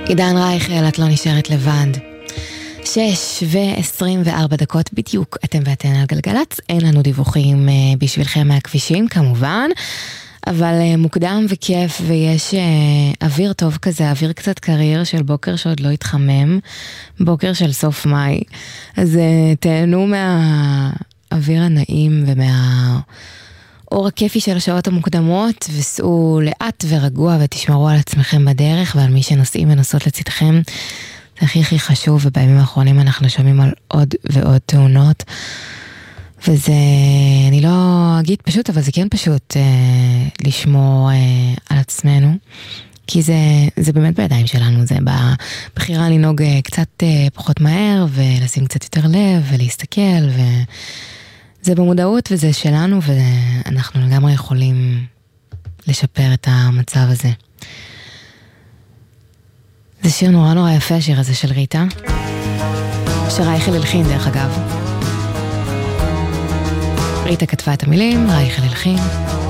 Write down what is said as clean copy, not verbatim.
עידן רייכל, את לא נשארת לבד. 6:24 בדיוק, אתם ואתן על גלגלץ. אין לנו דיווחים בשבילכם מהכבישים כמובן, אבל מוקדם וכיף, ויש אוויר טוב כזה, אוויר קצת קריר של בוקר שעוד לא התחמם, בוקר של סוף מאי. אז תהנו מהאוויר הנעים ומהאור הכיפי של השעות המוקדמות, וסעו לאט ורגוע ותשמרו על עצמכם בדרך, ועל מי שנוסעים ונוסעות לצדכם. זה הכי חשוב, ובימים האחרונים אנחנו שומעים על עוד ועוד תאונות, וזה, אני לא אגיד פשוט, אבל זה כן פשוט לשמור על עצמנו, כי זה באמת בידיים שלנו, זה בבחירה לנהוג קצת פחות מהר, ולשים קצת יותר לב, ולהסתכל, וזה במודעות, וזה שלנו, ואנחנו לגמרי יכולים לשפר את המצב הזה. זה שיר נורא יפה, השיר הזה של ריטה, שרייכל הלחין דרך אגב. ריטה כתבה את המילים, רייכל הלחין.